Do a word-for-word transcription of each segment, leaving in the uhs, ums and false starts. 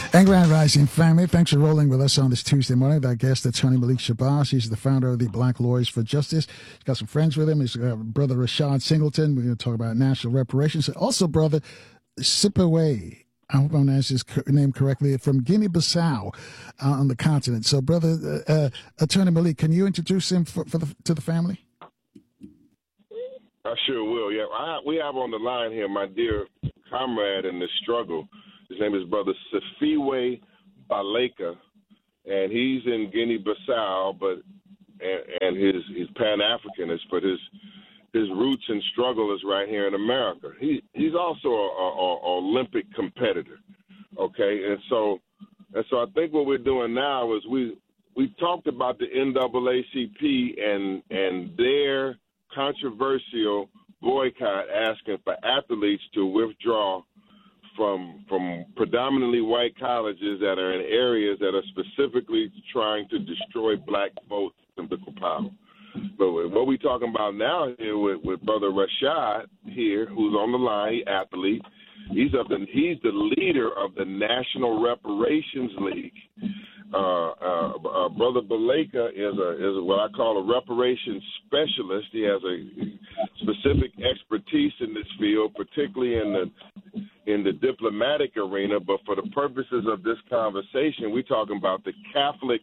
And Grand Rising family, thanks for rolling with us on this Tuesday morning. Our guest, Attorney Malik Shabazz. He's the founder of the Black Lawyers for Justice. He's got some friends with him. His uh, brother Rashad Singleton. We're going to talk about national reparations. Also, brother Sipiwe. I hope I'm pronouncing his name correctly, from Guinea-Bissau uh, on the continent. So, brother uh, uh, Attorney Malik, can you introduce him for, for the, to the family? I sure will. Yeah, I, we have on the line here my dear comrade in this struggle. His name is Brother Sipiwe Baleka, and he's in Guinea-Bissau, but and, and his he's Pan-Africanist, but his his roots and struggle is right here in America. He he's also a, a, a Olympic competitor. Okay, and so and so I think what we're doing now is we we talked about the N double A C P and and their controversial boycott, asking for athletes to withdraw from from predominantly white colleges that are in areas that are specifically trying to destroy black votes and political power. But what we're talking about now here with, with Brother Rashad here, who's on the line, he athlete, he's up the, he's the leader of the National Reparations League. Uh, uh, uh, Brother Baleka is a is what I call a reparations specialist. He has a specific expertise in this field, particularly in the in the diplomatic arena. But for the purposes of this conversation, we're talking about the Catholic.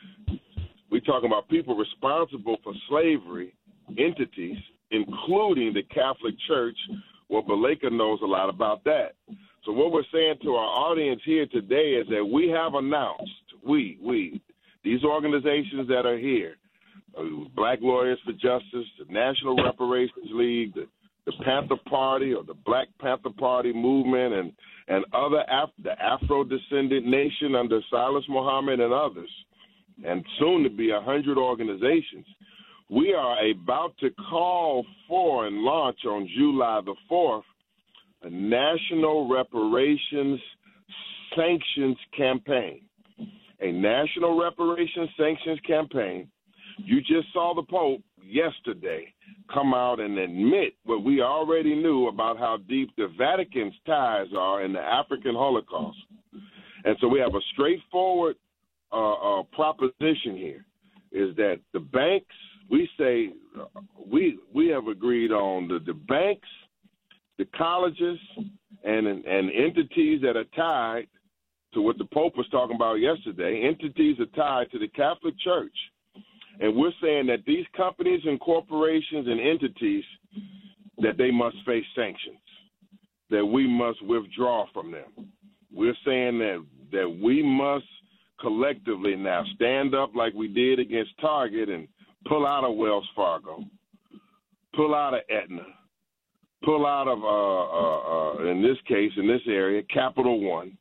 We're talking about people responsible for slavery entities, including the Catholic Church. Well, Baleka knows a lot about that. So what we're saying to our audience here today is that we have announced, we, we, these organizations that are here, uh, Black Lawyers for Justice, the National Reparations League, the, the Panther Party or the Black Panther Party movement, and, and other, Af- the Afro-descendant nation under Silas Muhammad and others, and soon to be a hundred organizations, we are about to call for and launch on July the fourth a national reparations sanctions campaign. A national reparations sanctions campaign. You just saw the Pope yesterday come out and admit what we already knew about how deep the Vatican's ties are in the African Holocaust. And so we have a straightforward uh, uh, proposition here, is that the banks, we say, uh, we we have agreed on the, the banks, the colleges, and and entities that are tied to what the Pope was talking about yesterday. Entities are tied to the Catholic Church. And we're saying that these companies and corporations and entities, that they must face sanctions, that we must withdraw from them. We're saying that, that we must collectively now stand up like we did against Target and pull out of Wells Fargo, pull out of Aetna, pull out of, uh, uh, uh, in this case, in this area, Capital One,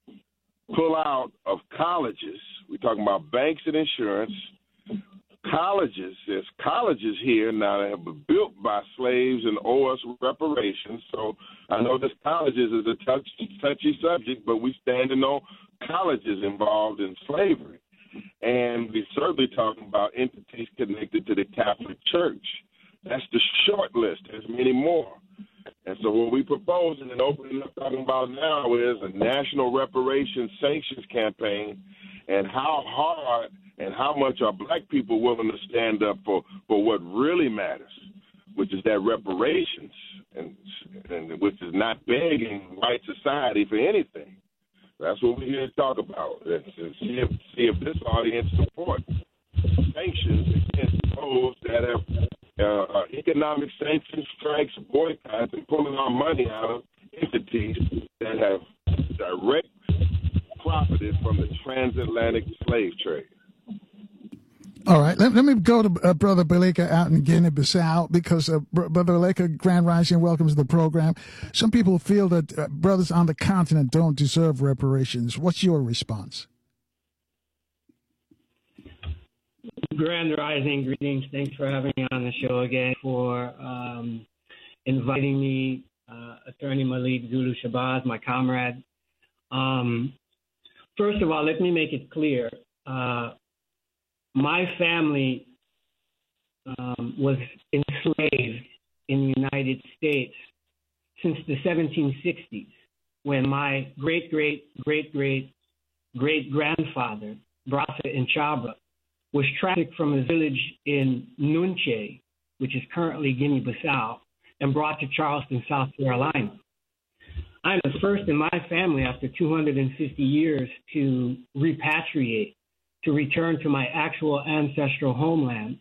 pull out of colleges. We're talking about banks and insurance. Colleges, there's colleges here now that have been built by slaves and owe us reparations. So I know this colleges is a touch, touchy subject, but we standing on colleges involved in slavery. And we're certainly talking about entities connected to the Catholic Church. That's the short list. There's many more. And so what we propose and opening up talking about now is a national reparations sanctions campaign, and how hard and how much are black people willing to stand up for, for what really matters, which is that reparations, and, and which is not begging white society for anything. That's what we're here to talk about, and see if, see if this audience supports sanctions against those that have uh, uh, economic sanctions, strikes, boycotts, and pulling our money out of entities that have direct profited from the transatlantic slave trade. All right, let, let me go to uh, Brother Baleka out in Guinea-Bissau, because uh, Br- Brother Baleka, Grand Rising, welcomes the program. Some people feel that uh, brothers on the continent don't deserve reparations. What's your response? Grand Rising, greetings. Thanks for having me on the show again, for um, inviting me, uh, Attorney Malik Zulu Shabazz, my comrade. Um, first of all, let me make it clear. Uh, My family um, was enslaved in the United States since the seventeen sixties, when my great, great, great, great great-grandfather, Brasa Inchaba, was trafficked from his village in Nunche, which is currently Guinea-Bissau, and brought to Charleston, South Carolina. I'm the first in my family after two hundred fifty years to repatriate, to return to my actual ancestral homeland,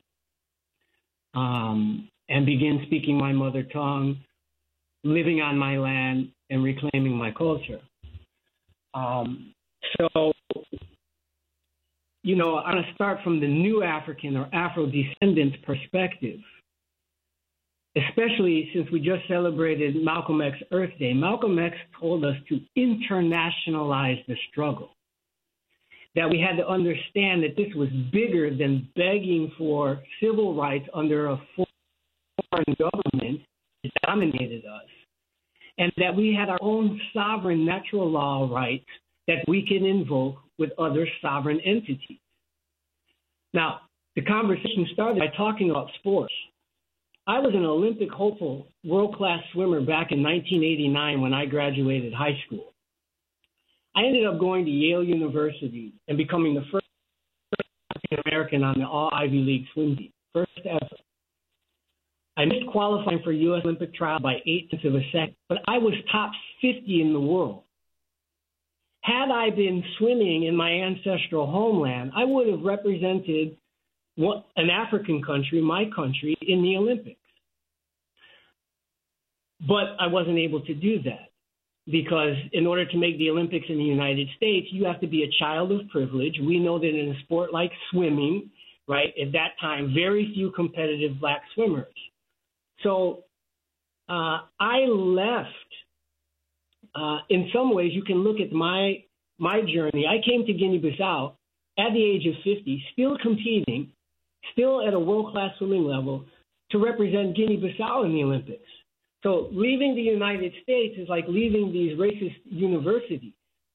um, and begin speaking my mother tongue, living on my land, and reclaiming my culture. Um, so, you know, I'm going to start from the new African or Afro-descendant perspective, especially since we just celebrated Malcolm X Earth Day. Malcolm X told us to internationalize the struggle, that we had to understand that this was bigger than begging for civil rights under a foreign government that dominated us, and that we had our own sovereign natural law rights that we can invoke with other sovereign entities. Now, the conversation started by talking about sports. I was an Olympic hopeful, world-class swimmer back in nineteen eighty-nine when I graduated high school. I ended up going to Yale University and becoming the first African American on the all-Ivy League swim team, first ever. I missed qualifying for U S Olympic trial by eight tenths of a second, but I was top fifty in the world. Had I been swimming in my ancestral homeland, I would have represented what, an African country, my country, in the Olympics. But I wasn't able to do that because in order to make the Olympics in the United States, you have to be a child of privilege. We know that in a sport like swimming, right, at that time, very few competitive black swimmers. So uh, I left. Uh, in some ways, you can look at my my journey. I came to Guinea-Bissau at the age of fifty, still competing, still at a world-class swimming level, to represent Guinea-Bissau in the Olympics. So leaving the United States is like leaving these racist universities.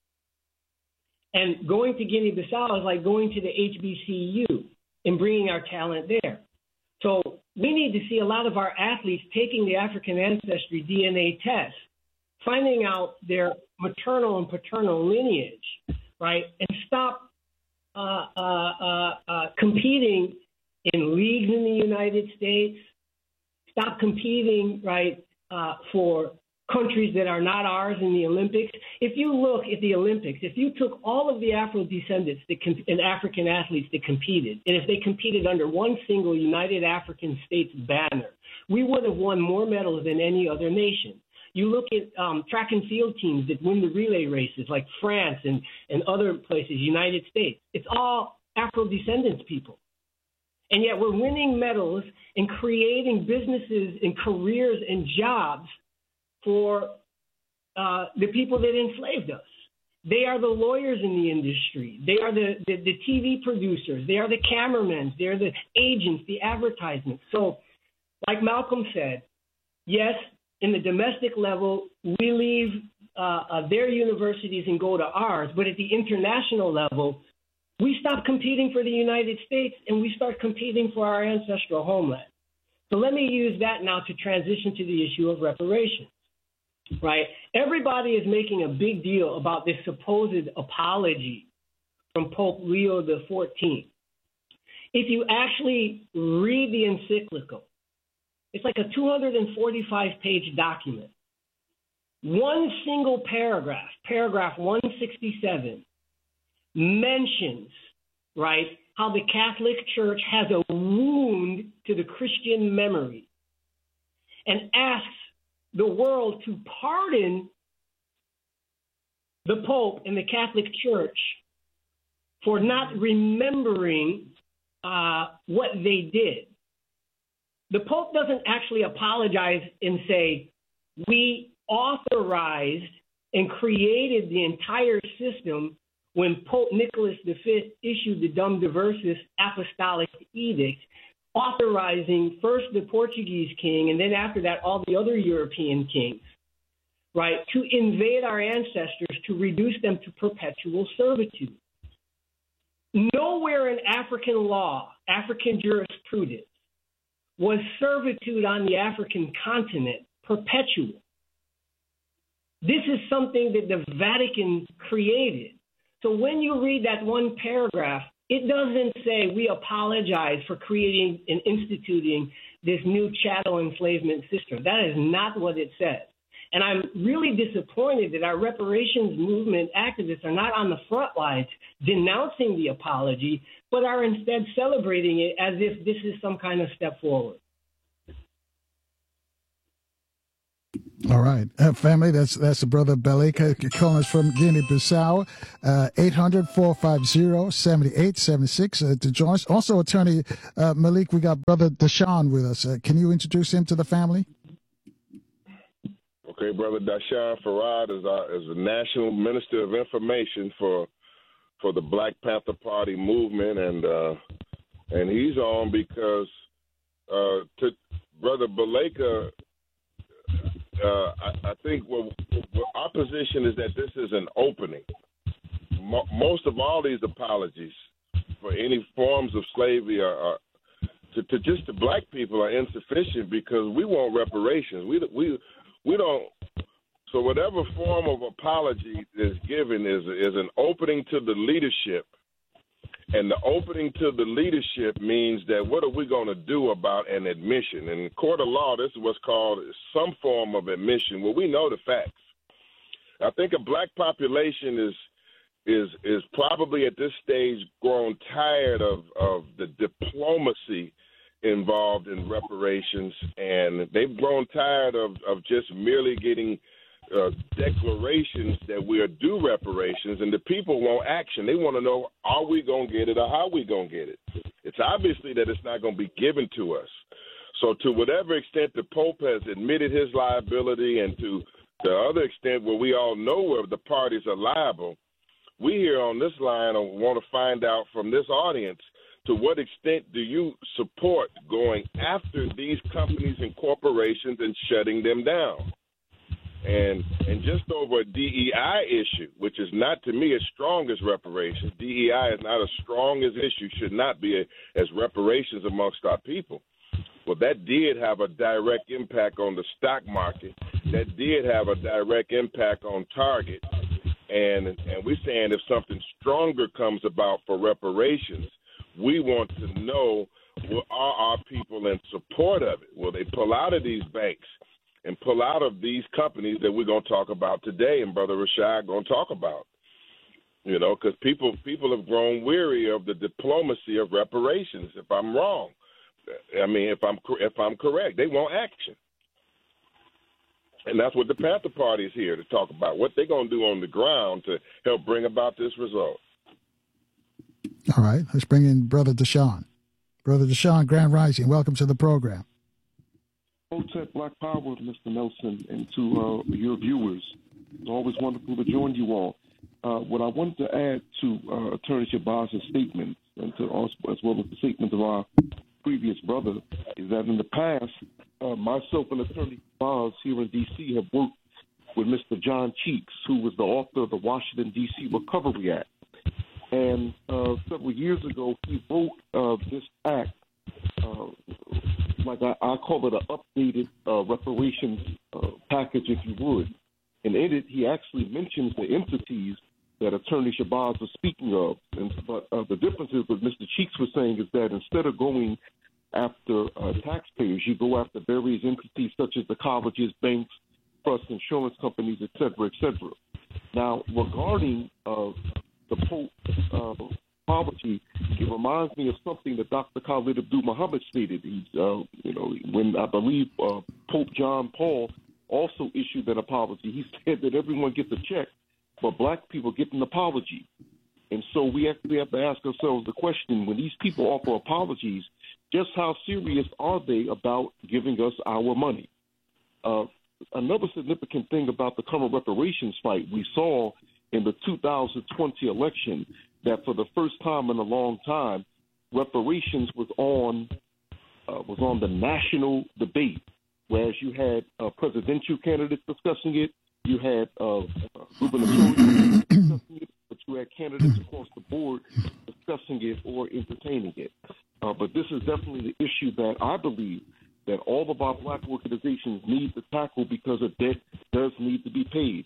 And going to Guinea-Bissau is like going to the H B C U and bringing our talent there. So we need to see a lot of our athletes taking the African ancestry D N A test, finding out their maternal and paternal lineage, right, and stop uh, uh, uh, uh, competing in leagues in the United States, stop competing, right, uh, for countries that are not ours in the Olympics. If you look at the Olympics, if you took all of the Afro-descendants that com- and African athletes that competed, and if they competed under one single United African States banner, we would have won more medals than any other nation. You look at um, track and field teams that win the relay races, like France and, and other places, United States. It's all Afro-descendants people. And yet we're winning medals and creating businesses and careers and jobs for uh, the people that enslaved us. They are the lawyers in the industry. They are the, the, the T V producers. They are the cameramen. They're the agents, the advertisements. So like Malcolm said, yes, in the domestic level, we leave uh, uh, their universities and go to ours. But at the international level, we stop competing for the United States and we start competing for our ancestral homeland. So let me use that now to transition to the issue of reparations, right? Everybody is making a big deal about this supposed apology from Pope Leo the fourteenth. If you actually read the encyclical, it's like a two hundred forty-five page document. One single paragraph, paragraph one sixty-seven, mentions, right, how the Catholic Church has a wound to the Christian memory and asks the world to pardon the Pope and the Catholic Church for not remembering uh, what they did. The Pope doesn't actually apologize and say, we authorized and created the entire system when Pope Nicholas the Fifth issued the Dum Diversas Apostolic Edict, authorizing first the Portuguese king and then after that all the other European kings, right, to invade our ancestors, to reduce them to perpetual servitude. Nowhere in African law, African jurisprudence, was servitude on the African continent perpetual. This is something that the Vatican created. So when you read that one paragraph, it doesn't say we apologize for creating and instituting this new chattel enslavement system. That is not what it says. And I'm really disappointed that our reparations movement activists are not on the front lines denouncing the apology, but are instead celebrating it as if this is some kind of step forward. All right. Uh, family, that's that's the brother Baleka calling us from Guinea-Bissau, uh, eight hundred, four five zero, seven eight seven six uh, to join us. Also, Attorney uh, Malik, we got brother Deshaun with us. Uh, can you introduce him to the family? Okay, Brother Dashawn Farad is, our, is the National Minister of Information for for the Black Panther Party movement, and uh, and he's on because uh, to Brother Baleka, uh, I, I think what, what our position is that this is an opening. Mo- most of all these apologies for any forms of slavery are, are to, to just the black people are insufficient because we want reparations. We we We don't. So whatever form of apology is given is is an opening to the leadership, and the opening to the leadership means that what are we going to do about an admission? In court of law, this is what's called some form of admission. Well, we know the facts. I think a black population is is is probably at this stage grown tired of of the diplomacy involved in reparations, and they've grown tired of, of just merely getting uh, declarations that we are due reparations, and the people want action. They want to know, are we going to get it or how are we going to get it? It's obviously that it's not going to be given to us. So to whatever extent the Pope has admitted his liability, and to the other extent where we all know where the parties are liable, we here on this line want to find out from this audience, to what extent do you support going after these companies and corporations and shutting them down? And and just over a D E I issue, which is not to me as strong as reparations. D E I is not as strong as issue, should not be a, as reparations amongst our people. Well, that did have a direct impact on the stock market. That did have a direct impact on Target. And and we're saying if something stronger comes about for reparations, we want to know, well, are our people in support of it? Will they pull out of these banks and pull out of these companies that we're going to talk about today, and Brother Rashad going to talk about? You know, because people people have grown weary of the diplomacy of reparations. If I'm wrong, I mean, if I'm if I'm correct, they want action, and that's what the Panther Party is here to talk about. What they're going to do on the ground to help bring about this result. All right, let's bring in Brother Deshaun. Brother Deshaun, Grand Rising, welcome to the program. Hotep Black Power, Mister Nelson, and to uh, your viewers. It's always wonderful to join you all. Uh, what I wanted to add to uh, Attorney Shabazz's statement, and to us, as well as the statement of our previous brother, is that in the past, uh, myself and Attorney Shabazz here in D C have worked with Mister John Cheeks, who was the author of the Washington, D C Recovery Act. And uh, several years ago, he wrote uh, this act, uh, like I, I call it an updated uh, reparations uh, package, if you would. And in it, he actually mentions the entities that Attorney Shabazz was speaking of. And, but uh, the difference is what Mister Cheeks was saying is that instead of going after uh, taxpayers, you go after various entities such as the colleges, banks, trusts, insurance companies, et cetera, et cetera. Now, regarding uh, the Pope uh, apology, it reminds me of something that Doctor Khalid Abdul Muhammad stated. He's, uh, you know, when I believe uh, Pope John Paul also issued an apology. He said that everyone gets a check, but black people get an apology. And so we actually have to ask ourselves the question, when these people offer apologies, just how serious are they about giving us our money? Uh, another significant thing about the current reparations fight, we saw in the two thousand twenty election that for the first time in a long time, reparations was on uh, was on the national debate. Whereas you had uh, presidential candidates discussing it, you had uh, gubernatorial discussing it, but you had candidates across the board discussing it or entertaining it. Uh, but this is definitely the issue that I believe that all of our black organizations need to tackle, because a debt does need to be paid.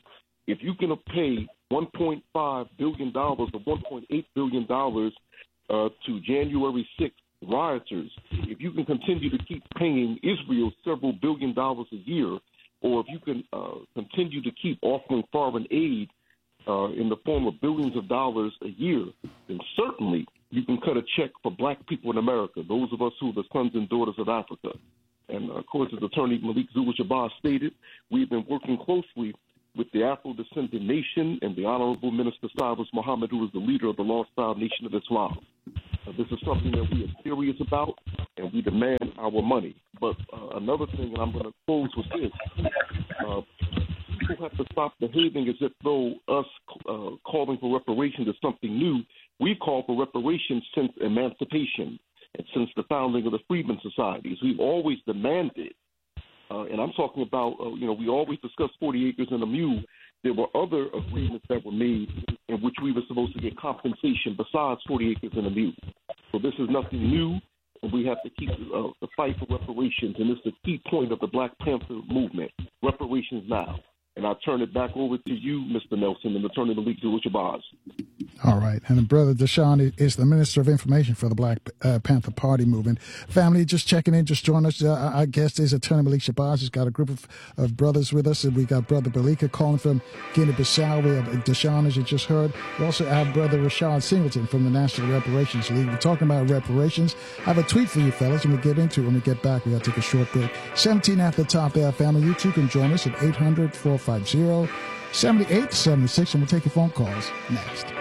if you can pay one point five billion dollars or one point eight billion dollars uh, to January sixth rioters, if you can continue to keep paying Israel several billion dollars a year, or if you can uh, continue to keep offering foreign aid uh, in the form of billions of dollars a year, then certainly you can cut a check for black people in America, those of us who are the sons and daughters of Africa. And uh, of course, as Attorney Malik Zulu Shabazz stated, we've been working closely with the Afro-descendant nation and the Honorable Minister Cyrus Muhammad, who is the leader of the Lost-Style Nation of Islam. Uh, this is something that we are serious about, and we demand our money. But uh, another thing, and I'm going to close with this, uh, people have to stop behaving as if though us uh, calling for reparations is something new. We've called for reparations since emancipation and since the founding of the Freedmen Societies. We've always demanded, uh, and I'm talking about, uh, you know, we always discuss forty acres and a mule. There were other agreements that were made in which we were supposed to get compensation besides forty acres and a mule. So this is nothing new, and we have to keep uh, the fight for reparations, and this is the key point of the Black Panther movement, reparations now. And I turn it back over to you, Mister Nelson, and Attorney Malik Zulu Shabazz. All right. And Brother Deshaun is the Minister of Information for the Black uh, Panther Party movement. Family, just checking in, just join us. Uh, our guest is Attorney Malik Shabazz. He's got a group of, of brothers with us. And we got Brother Balika calling from Guinea-Bissau. We have Deshaun, as you just heard. We also have Brother Rashad Singleton from the National Reparations League. We're talking about reparations. I have a tweet for you fellas, and we'll get into it when we get back. We got to take a short break. seventeen at the top there, family. You too can join us at eight hundred, four five zero, seven eight seven six, and we'll take your phone calls next.